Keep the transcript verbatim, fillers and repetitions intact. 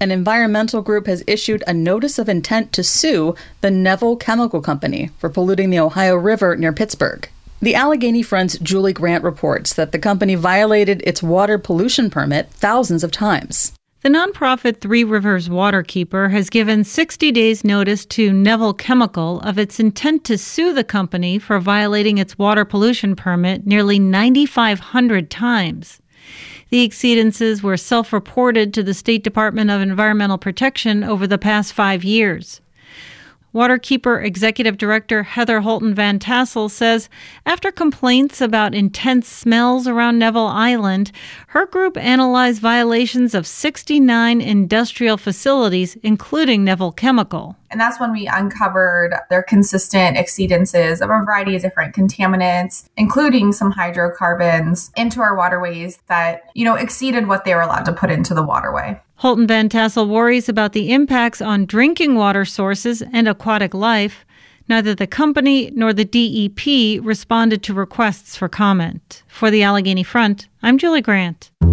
an environmental group has issued a notice of intent to sue the Neville Chemical Company for polluting the Ohio River near Pittsburgh. The Allegheny Front's Julie Grant reports that the company violated its water pollution permit thousands of times. The nonprofit Three Rivers Waterkeeper has given sixty days notice to Neville Chemical of its intent to sue the company for violating its water pollution permit nearly nine thousand five hundred times. The exceedances were self-reported to the State Department of Environmental Protection over the past five years. Waterkeeper Executive Director Heather Holton Van Tassel says after complaints about intense smells around Neville Island, her group analyzed violations of sixty-nine industrial facilities, including Neville Chemical. And that's when we uncovered their consistent exceedances of a variety of different contaminants, including some hydrocarbons, into our waterways that, you know, exceeded what they were allowed to put into the waterway. Holton Van Tassel worries about the impacts on drinking water sources and aquatic life. Neither the company nor the D E P responded to requests for comment. For the Allegheny Front, I'm Julie Grant.